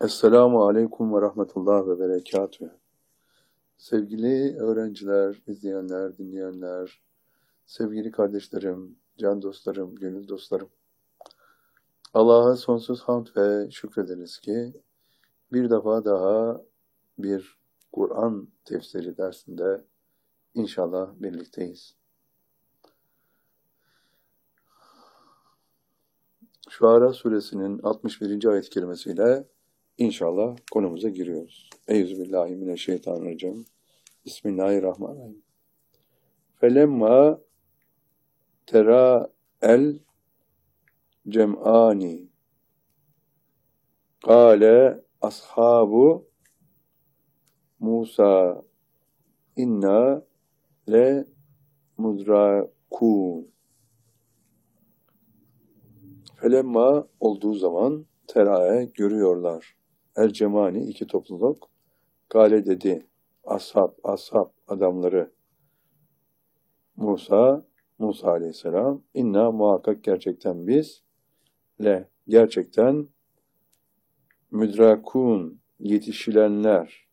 Esselamu Aleyküm ve Rahmetullah ve Berekatühü. Sevgili öğrenciler, izleyenler, dinleyenler, sevgili kardeşlerim, can dostlarım, gönül dostlarım. Allah'a sonsuz hamd ve şükrederiz ki bir defa daha bir Kur'an tefsiri dersinde inşallah birlikteyiz. Şuara suresinin 61. ayet kelimesiyle İnşallah konumuza giriyoruz. Euzubillahimineşşeytanirracim. Bismillahirrahmanirrahim. Felemma tera el cem'ani kâle ashabu Musa inna le mudrakûn. Felemma olduğu zaman tera'e görüyorlar. El cemani iki topluluk. Kale dedi. Ashab adamları. Musa aleyhisselam. İnna muhakkak gerçekten biz gerçekten müdrakun yetişilenler